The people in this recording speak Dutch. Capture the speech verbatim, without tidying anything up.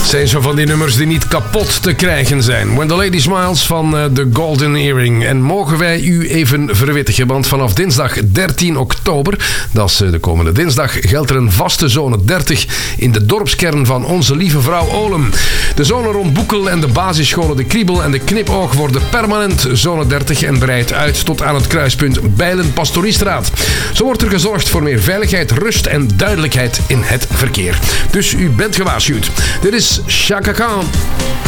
zijn zo van die nummers die niet kapot te krijgen zijn. When the Lady Smiles van uh, The Golden Earring. En mogen wij u even verwittigen, want vanaf dinsdag dertien oktober, dat is uh, de komende dinsdag, geldt er een vaste zone dertig in de dorpskern van Onze Lieve Vrouw Olem. De zone rond Boekel en de basisscholen De Kriebel en de Knipoog worden permanent zone dertig en breidt uit tot aan het kruispunt Bijlen-Pastoriestraat. Zo wordt er gezorgd voor meer veiligheid, rust en duidelijkheid in het verkeer. Dus u bent gewaarschuwd. Dit is Chaka Khan.